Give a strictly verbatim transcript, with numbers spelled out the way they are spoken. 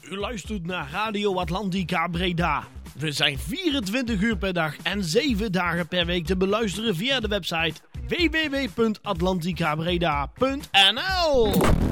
U luistert naar Radio Atlantica Breda. We zijn vierentwintig uur per dag en zeven dagen per week te beluisteren via de website w w w punt atlantica breda punt n l.